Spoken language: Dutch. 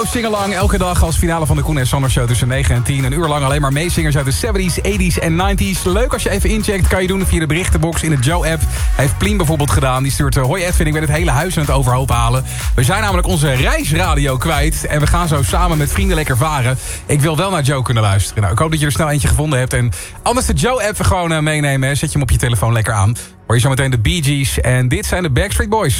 Singalong elke dag als finale van de Koen en Sander Show tussen 9 en 10. Een uur lang alleen maar meezingers uit de 70s, 80s en 90s. Leuk als je even incheckt, kan je doen via de berichtenbox in de Joe-app. Heeft Plien bijvoorbeeld gedaan. Die stuurt, hoi Edwin, ik ben het hele huis aan het overhoop halen. We zijn namelijk onze reisradio kwijt. En we gaan zo samen met vrienden lekker varen. Ik wil wel naar Joe kunnen luisteren. Nou, ik hoop dat je er snel eentje gevonden hebt. En anders de Joe-app gewoon meenemen. Zet je hem op je telefoon lekker aan. Hoor je zo meteen de Bee Gees. En dit zijn de Backstreet Boys.